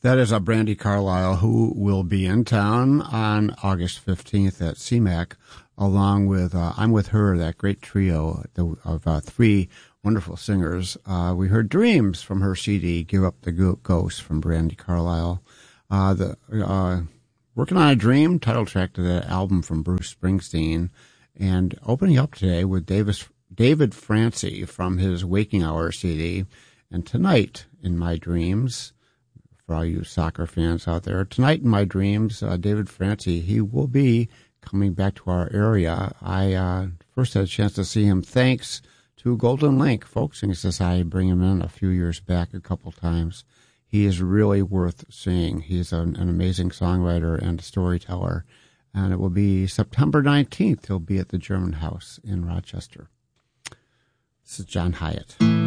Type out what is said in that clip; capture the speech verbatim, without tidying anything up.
That is a Brandi Carlile, who will be in town on August fifteenth at C MAC, along with uh, I'm With Her, that great trio of uh, three wonderful singers. Uh, we heard Dreams from her C D, Give Up the Ghost from Brandi Carlile. Uh, the uh, Working on a Dream, title track to the album from Bruce Springsteen. And opening up today with Davis, David Francie from his Waking Hour C D. And Tonight in My Dreams, for all you soccer fans out there, Tonight in My Dreams, uh, David Francie, he will be coming back to our area. I uh, first had a chance to see him thanks to Golden Link Folk Singing Society, bring him in a few years back a couple times. He is really worth seeing. He's an, an amazing songwriter and storyteller. And it will be September nineteenth. He'll be at the German House in Rochester. This is John Hyatt.